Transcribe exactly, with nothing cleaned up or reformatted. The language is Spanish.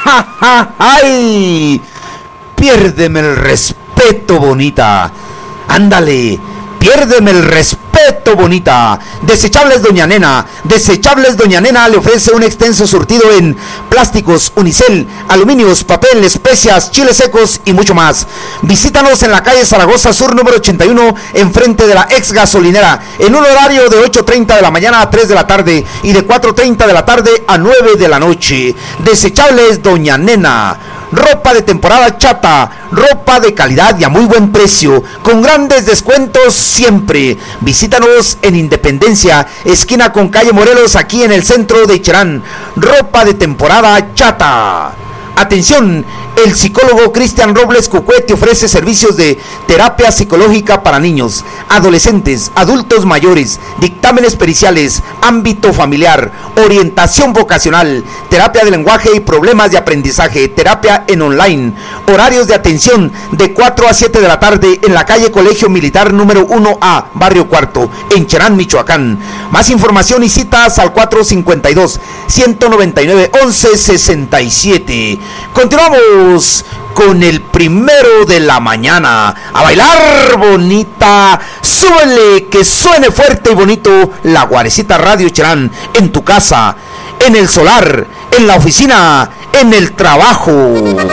¡Ay! Piérdeme el respeto, bonita. Ándale, piérdeme el respeto, bonita. Desechables Doña Nena. Desechables Doña Nena le ofrece un extenso surtido en plásticos, unicel, aluminios, papel, especias, chiles secos y mucho más. Visítanos en la calle Zaragoza Sur número ochenta y uno, enfrente de la ex gasolinera, en un horario de ocho treinta de la mañana a tres de la tarde y de cuatro treinta de la tarde a nueve de la noche. Desechables Doña Nena. Ropa de temporada chata, ropa de calidad y a muy buen precio, con grandes descuentos siempre. Visítanos en Independencia, esquina con calle Morelos, aquí en el centro de Cherán. Ropa de temporada chata. Atención, el psicólogo Cristian Robles Cucué te ofrece servicios de terapia psicológica para niños, adolescentes, adultos mayores, dictámenes periciales, ámbito familiar, orientación vocacional, terapia de lenguaje y problemas de aprendizaje, terapia en online, horarios de atención de cuatro a siete de la tarde en la calle Colegio Militar número uno A, Barrio Cuarto, en Cherán, Michoacán. Más información y citas al cuatro cincuenta y dos, ciento noventa y nueve, once sesenta y siete. Continuamos con el primero de la mañana. A bailar, bonita. Súbele, que suene fuerte y bonito la Guarecita Radio Cherán, en tu casa, en el solar, en la oficina, en el trabajo.